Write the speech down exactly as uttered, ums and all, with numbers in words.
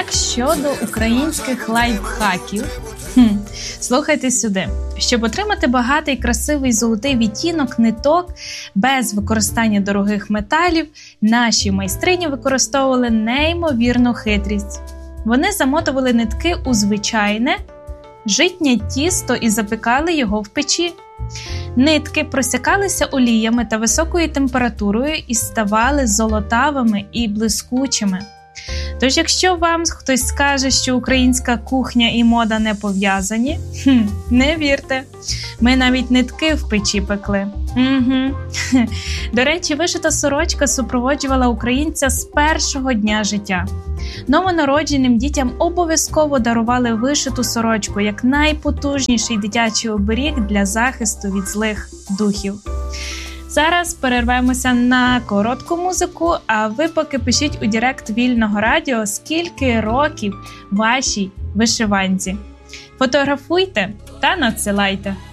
Як щодо українських лайфхаків? Хм, слухайте сюди. Щоб отримати багатий, красивий золотий відтінок ниток без використання дорогих металів, наші майстрині використовували неймовірну хитрість. Вони замотували нитки у звичайне житнє тісто і запікали його в печі. Нитки просякалися оліями та високою температурою і ставали золотавими і блискучими. Тож, якщо вам хтось скаже, що українська кухня і мода не пов'язані, хм, не вірте. Ми навіть нитки в печі пекли. Угу. До речі, вишита сорочка супроводжувала українця з першого дня життя. Новонародженим дітям обов'язково дарували вишиту сорочку як найпотужніший дитячий оберіг для захисту від злих духів. Зараз перервемося на коротку музику, а ви поки пишіть у директ Вільного радіо, скільки років вашій вишиванці. Фотографуйте та надсилайте.